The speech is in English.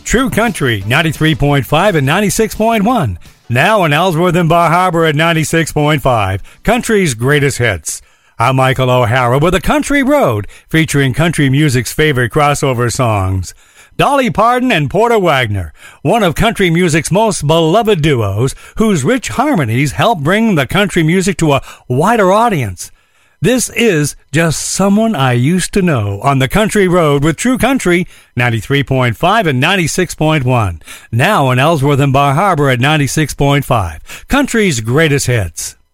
True Country, 93.5 and 96.1. Now in Ellsworth and Bar Harbor at 96.5. Country's greatest hits. I'm Michael O'Hara with A Country Road, featuring country music's favorite crossover songs. Dolly Parton and Porter Wagoner, one of country music's most beloved duos, whose rich harmonies help bring the country music to a wider audience. This is Just Someone I Used to Know on the Country Road with True Country, 93.5 and 96.1. Now in Ellsworth and Bar Harbor at 96.5. Country's greatest hits.